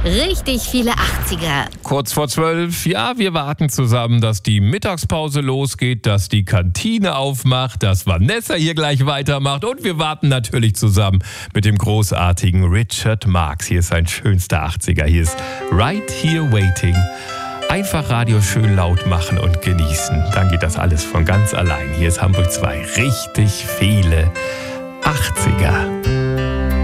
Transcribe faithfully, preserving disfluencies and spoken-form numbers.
Richtig viele achtziger. Kurz vor zwölf, ja, wir warten zusammen, dass die Mittagspause losgeht, dass die Kantine aufmacht, dass Vanessa hier gleich weitermacht und wir warten natürlich zusammen mit dem großartigen Richard Marx. Hier ist sein schönster achtziger, hier ist Right Here Waiting. Einfach Radio schön laut machen und genießen, dann geht das alles von ganz allein. Hier ist Hamburg zwei, richtig viele achtziger.